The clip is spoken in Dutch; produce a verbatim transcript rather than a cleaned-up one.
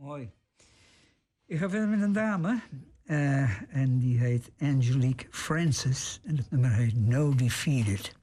Mooi. Ik ga verder met een dame. Uh, en die heet Angelique Francis. En het nummer heet No Defeated.